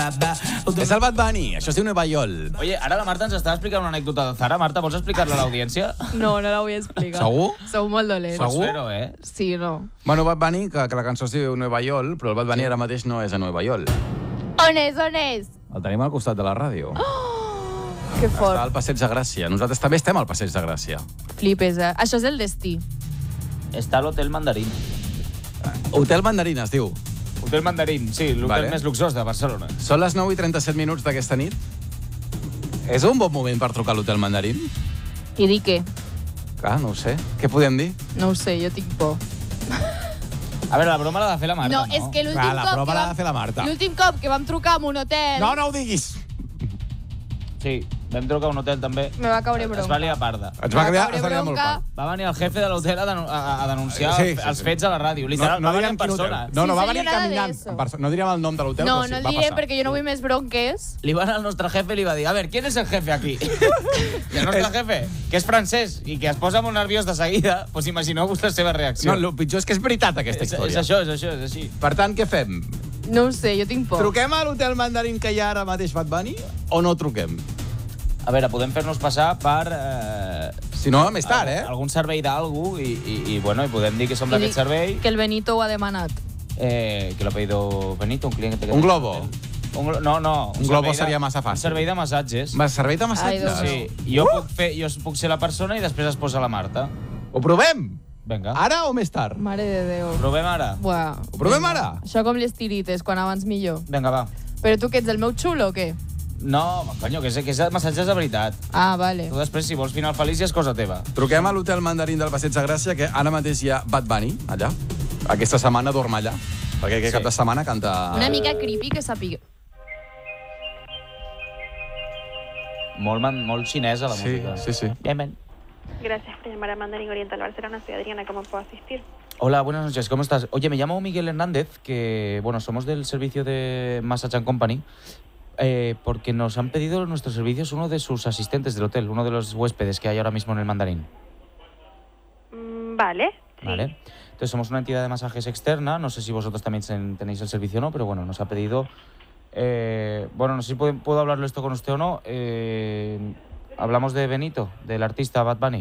És el Bad Bunny, això es diu Nueva York. Oye, ara la Marta ens està explicant una anècdota de Zara. Marta, vols explicar-la a l'audiència? No la vull explicar. Segur? Sou molt dolents. Segur? Pots fer-ho, eh? Sí, no. Bueno, Bad Bunny, que la cançó es diu Nueva York, però el Bad Bunny ara mateix no és a Nueva York. On és, on és? El tenim al costat de la ràdio. Que Està fort. al Passeig de Gràcia. Nosaltres també estem al Passeig de Gràcia. Flipes, eh? Això és el destí. Està a l'Hotel Mandarín. Hotel Mandarín es diu. Hotel Mandarín, sí, l'hotel Vale. més luxós de Barcelona. Són les 9:37 d'aquesta nit. És un bon moment per trucar a l'Hotel Mandarín? I dir què? Ah, no ho sé. Què podem dir? No ho sé, jo tinc por. A veure, la broma l'ha de fer la Marta, no? No, és que l'últim Clar, la cop prova que l'ha vam... de fer la Marta. L'últim cop que vam trucar a un hotel... No ho diguis! Sí, vam trucar a un hotel també. Me va caure bronca. Es va liar parda. Ens va crear... caure Es va liar molt bronca. part. Va venir el jefe de l'hotel a denunciar Sí, sí, els sí. fets a la ràdio. Literal, va venir en quin hotel. persona. No, Sí, va sé venir yo nada de caminant. eso. En persona. No diríem el nom de l'hotel, No, però sí, no el va diré passar. perquè jo no vull més bronques. Li van al nostre jefe i li va dir, a ver, ¿quién es el jefe aquí? I el nostre jefe, que és francès i que es posa molt nerviós de seguida, pues imagineu-vos la seva reacció. No, el pitjor és que és veritat, aquesta és història. això, és això, és així. Per tant, què fem? No ho sé, jo tinc por. Truquem a l'Hotel Mandarín que hi ha ara mateix Bad Bunny o no truquem? A veure, podem fer-nos passar per... Si no, més tard, algun servei d'algú i podem dir que som d'aquest servei. Que el Benito ho ha demanat. Que l'ha pedido Benito, un client que... Un globo? No. Un globo seria massa fàcil. Un servei de massatges. Servei de Ai, massatges? Déu meu. Sí, jo puc ser la persona i després es posa la Marta. Ho provem? Vinga. Ara o més tard? Mare de Déu. Provem ara. Buah. Ho provem ara? Això com les tirites, quan abans millor. Vinga, va. Però tu què ets, el meu xulo o què? No, conyo, que és massatges de veritat. Ah, vale. Tu després, si vols final feliç, ja és cosa teva. Truquem a l'Hotel Mandarín del Passeig de Gràcia, que ara mateix hi ha Bad Bunny, allà. Aquesta setmana dorm allà, perquè aquest cap de setmana canta... Una mica creepy que sàpiga. Molt xinesa, la Sí, música. sí. Bien. Gracias por llamar a Mandarín Oriental Barcelona. Soy Adriana, ¿cómo puedo asistir? Hola, buenas noches, ¿cómo estás? Oye, me llamo Miguel Hernández, que, somos del servicio de Massage & Company, porque nos han pedido nuestros servicios uno de sus asistentes del hotel, uno de los huéspedes que hay ahora mismo en el Mandarín. Vale. Sí. Vale. Entonces, somos una entidad de masajes externa, no sé si vosotros también tenéis el servicio o no, pero bueno, nos ha pedido... no sé si puedo hablarlo esto con usted o no. Hablamos de Benito, del artista Bad Bunny.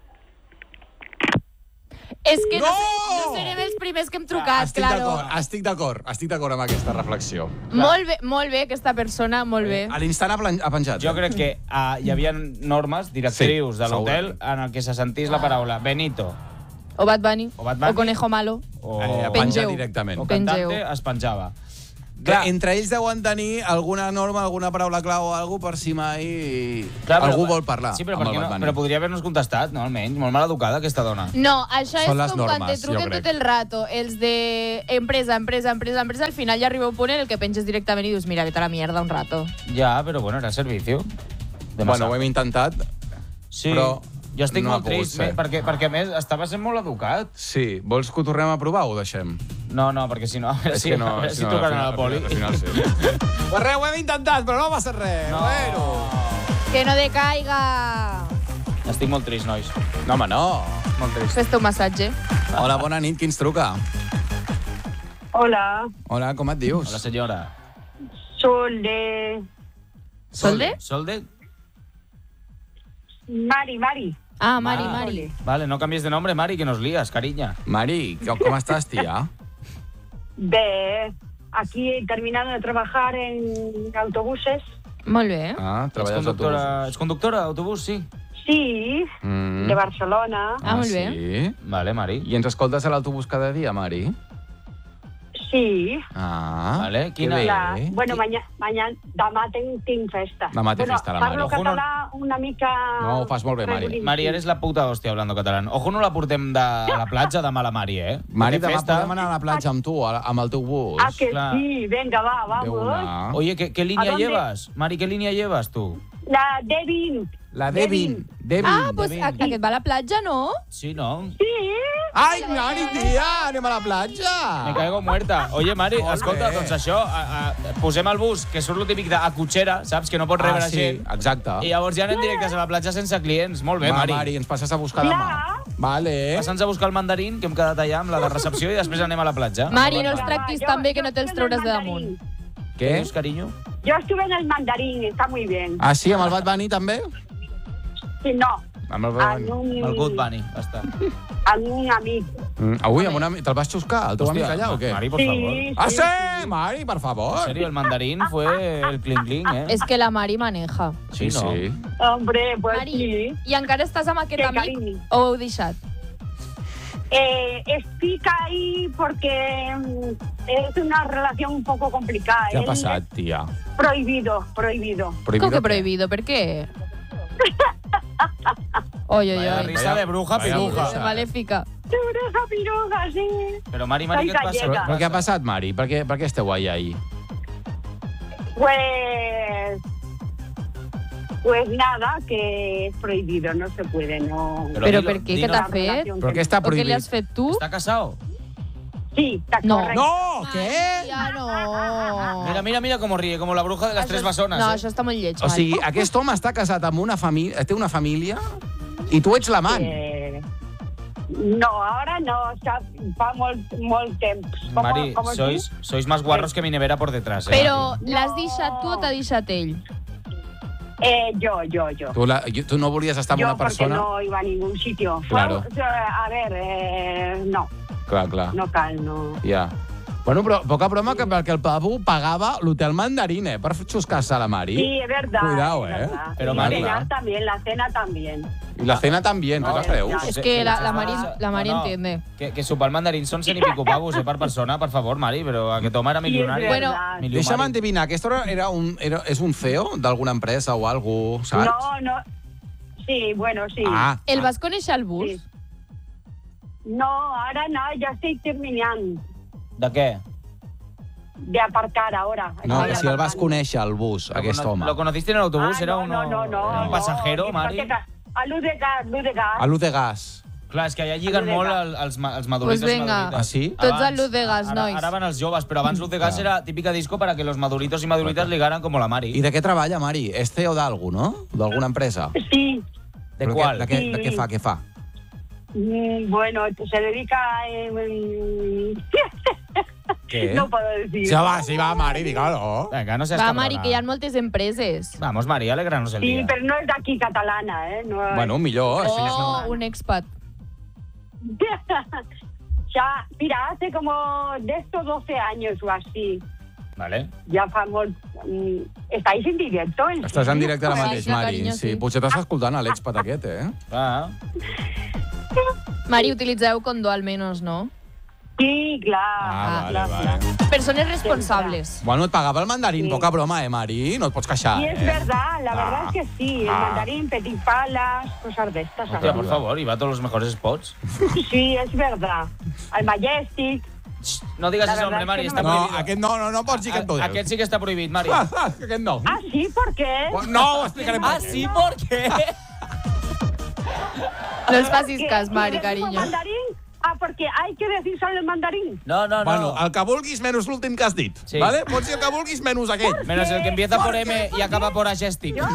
És que no No! serem els primers que hem trucat, claro. Estic d'acord amb aquesta reflexió. Molt bé, aquesta persona, molt bé. A l'instant ha penjat. Jo crec que hi havia normes, directrius de l'hotel en el que se sentís la paraula Benito O Bad Bunny, O Bad Bunny. o Conejo Malo. o, penjar Pengeu. directament. o Pengeu. cantante es penjava. Clar, entre ells deuen tenir alguna norma, alguna paraula clau o alguna per si mai algú vol parlar Sí, però, amb per el què Bad no? Bunny. Però podria haver-nos contestat, no, almenys. Molt mal educada, aquesta dona. No, això Són és les com quan normes, te truquen jo crec. tot el rato. Els de empresa, al final ja arriba un punt en el que penges directament i dius, mira, vete a la mierda un rato. Ja, però bueno, era servicio. Bueno, ho hem intentat, Sí, però jo estic no ha molt pogut trist, ser. perquè a més estava sent molt educat. Sí. Vols que ho tornem a provar o ho deixem? No, perquè si no, a veure És si, que no, a veure és si que no, trucaran a al la poli. final sí. Pues res, ho hem intentat, però no passa res. No. Bueno. Que no decaiga. Estic molt trist, nois. No, home, no. Molt trist. Fes-te un massatge. Hola, bona nit, qui ens truca? Hola, Hola, com et dius? Hola, senyora. Solde. ¿Solde? ¿Solde? Mari. Ah, Mari. Vale, no cambies de nombre, Mari, que nos lías, cariña. Mari, com estàs, tia? Bé, aquí terminando de trabajar en autobuses. Molt bé. Ah, Ets treballes conductora d'autobús, sí? Sí, de Barcelona. Ah, molt bé. Sí? Vale, Mari. I ens escoltes a l'autobús cada dia, Mari? Sí. Ah, Vale, que quina- bé. Bueno, mañana, demà tinc festa. Demà té festa, la Mari. Parlo català una mica... No, ho fas molt bé, Mari. regulín. Mari, eres la puta hòstia hablando catalán. Ojo, no la portem a la platja demà a la Mari, eh? Mari, Té demà festa. podem anar a la platja amb tu, amb el teu bus. Ah, que Clar. sí, venga, va, De vamos. una. Oye, ¿qué ¿A línea dónde? llevas? Mari, ¿qué línea llevas tú? La D20. La D20. Ah, doncs Devin. aquest va a la platja, no? Sí, ¿no? Sí, Ai, Mari, tia, anem a la platja. Me caigo muerta. Oye, Mari, Molt escolta, bé. doncs això, posem el bus, que surt lo típic de cotxera, saps? Que no pots rebre sí, gent. exacte. I llavors ja anem directes a la platja sense clients. Molt bé, Va, Mari. Mari, ens passes a buscar demà. Clar. Vale. Passa'ns a buscar el mandarín, que hem quedat allà amb la de recepció, i després anem a la platja. Mari, no els Va, tractis jo- tan bé que no jo te'ls soy del trauràs de mandarín. damunt. Què Què? dius, carinyo? Yo estuve en el Mandarín, está muy bien. Ah, sí, amb el Bad Bunny també? Sí, no, Amb el en un, El Good Bunny, ja està. en un amic. Avui, amb un amic, te'l vas xuscar, el teu amic allà, o què? Mari, por favor. Sí, Ah, sí, sí, Mari, per favor. En serio, el mandarín fue el cling-cling, ¿eh? És que la Mari maneja. Sí, no? sí. Hombre, pues Mari, sí. i encara estàs amb aquest Que amic carinyo. o ho heu deixat? Estoy ahí porque es una relación un poco complicada. Què ha Él passat, es tia? Prohibido. Com que prohibido? Per què? Oi, oi, Vaya oi. risa de bruja Vaya piruja. bruja. Malèfica. Bruja piruja, sí. Pero Mari, Soy ¿qué te pasa? gallega. Però què ha passat, Mari? Per què esteu allà ahí? Pues nada, que es prohibido, no se puede, no. Però dilo- per què? Què dinos- t'ha fet? Però què està O què li prohibit? has fet tu? ¿Está casado? Sí, está No. correcto. No, què? Ja no. Mira cómo ríe, como la bruja de las tres basonas. No, ¿eh? això està molt lleig, O sigui, Mari. aquest home està casat amb una família, té una família, i tu ets l'amant. No, ahora no, fa molt temps. Mari, sois más guarros que mi nevera por detrás. ¿eh? Però l'has deixat tu o t'ha deixat ell? Yo. Tu no volies estar amb Yo una porque persona? no iba a ningún sitio. Claro. A ver, no, Clar. no cal, no. Ja. Bueno, però poca broma que perquè el Pabu pagava l'hotel Mandarín, per xuscar-se a la Mari. Sí, es verdad. Cuidado, es verdad. Pero Y Mari, cenar ¿no? también, la cena también. I la cena també, no No, te creus? ja. És que la Mari entiende. Que sopar mandarín son cent y pico pavos, per persona, por favor, Mari, pero a que toma era millonario. Sí, es Bueno, verdad. Deixa'm endevinar, aquest és un CEO d'alguna empresa o algo, saps? No. Sí, bueno, sí. El vas conèixer al bus? Sí. No, ahora no, ya estoy terminando ¿De qué? de aparcar ahora. No, Estoy si el vas aparcando. conèixer al bus, aquest home. ¿Lo conociste en el autobús? Ah, ¿Era no, un pasajero, no, Mari? A luz de gas. A l'ús de gas. Clar, és que allà lliguen Luz de molt gas. els maduritos Pues i venga. madurites. Ah, sí? Tots a Luz de Gas, nois. Ara van els joves, però abans Luz de Gas era típica disco para que los maduritos y maduritas ligaran como la Mari. I de què treballa, Mari? És CEO d'algú, no? D'alguna empresa? Sí, ¿De Però cuál? De què fa, què fa? bueno, se dedica a... Què? No puedo decir. Sí, va, Mari, dígalo. Venga, no seas Va, cabrona. Mari, que hi ha moltes empreses. Vamos, Mari, alegranos el Sí, día. pero no es de aquí catalana, ¿eh? No es... Bueno, millor. O Sí, un expat. Ya, mira, hace como de estos 12 años o así. Vale. Ja fa molt... Estáis en directo? Estàs en directe ara Sí, mateix, sí, Mari. carinyo, Sí, sí. potser t'estàs escoltant a l'expat aquest, eh? Ah, Mari, utilitzeu condó almenys, no? Sí, clar. Ah, clar, vale, clar. vale. Persones responsables. Bueno, et pagava el mandarín, Sí. poca broma, Mari? No et pots queixar, Sí, es verdad, la Ah. verdad es que sí. El mandarín, petit palas, cosas de estas. hostia, ¿sabes? por favor, iba a todos los mejores spots. Sí, es verdad. El Majestic. Shh, no digas La ese nombre, verdad Mari, es està que No, prohibido. aquest no pots dir que et podeu. Aquest sí que està prohibit, Mari. Aquest no. Ah, sí, ¿por qué? No ho explicarem. Ah, sí, ¿por qué? No els facis ¿Qué? cas, Mari, ¿Y decimos carinyo. mandarín? Ah, porque hay que decir solo el mandarín. No. Bueno, el que vulguis menys l'últim que has dit. Sí. Vale? Pots dir el que vulguis menys aquell. Menos el que empieza por M y acaba por Ajestic. Yo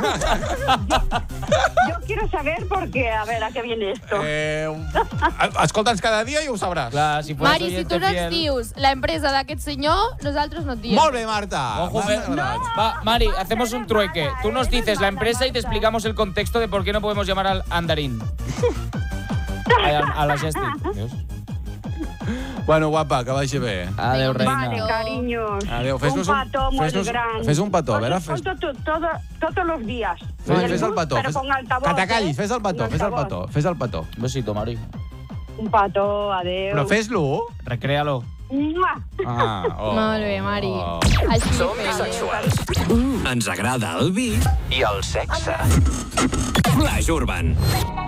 quiero saber por qué. A ver, ¿a qué viene esto? Escolta'ns cada dia i ho sabràs. Clar, si fueras Mari, si oyente tu no ens fiel. dius la empresa d'aquest senyor, nosaltres no et diem. Molt bé, Marta. Ojo, M'ha agradat. Va, Mari, hacemos un trueque. Tú nos dices la empresa y te explicamos el contexto de por qué no podemos llamar al andarín. A la Jestic. Dios. Bueno, guapa, que vagi bé. Adeu, reina. Vale, cariños. Adéu, Un petó molt gran. Fes un petó, a veure, Os escolto todos los días. fes el petó. Pero con altavoz, Que te callis, ¿eh? fes el petó, Con fes el altavoz. petó, fes el petó. Un besito, Mari. Un petó, adeu. Però fes-lo. Recréalo. Mua. Molt bé, Mari. Oh. Així Som fem. bisexuals. Ens agrada el vi i el sexe. Flash Urban.